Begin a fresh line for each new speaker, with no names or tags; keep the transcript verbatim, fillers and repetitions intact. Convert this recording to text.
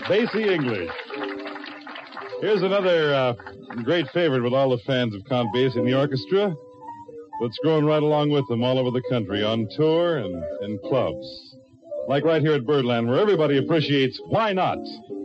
Basie English. Here's another uh, great favorite with all the fans of Count Basie and the orchestra that's growing right along with them all over the country on tour and in clubs. Like right here at Birdland, where everybody appreciates Why Not?